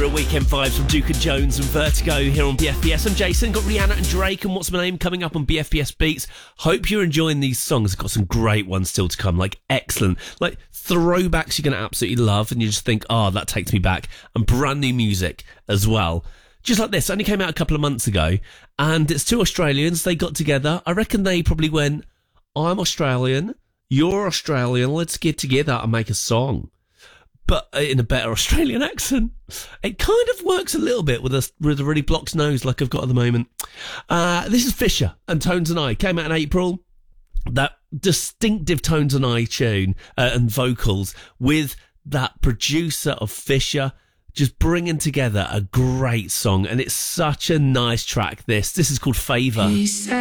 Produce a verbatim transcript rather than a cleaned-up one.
Real weekend vibes from Duke and Jones and Vertigo here on B F B S. I'm Jason, got Rihanna and Drake and What's My Name coming up on B F B S Beats. Hope you're enjoying these songs. I've got some great ones still to come, like excellent, like throwbacks you're going to absolutely love and you just think, oh, that takes me back, and brand new music as well. Just like this, only came out a couple of months ago, and it's two Australians. They got together. I reckon they probably went, I'm Australian, you're Australian, let's get together and make a song. But in a better Australian accent. It kind of works a little bit with a, with a really blocked nose like I've got at the moment. Uh, this is Fisher and Tones and I. Came out in April. That distinctive Tones and I tune uh, and vocals with that producer of Fisher just bringing together a great song. And it's such a nice track, this. This is called Favour.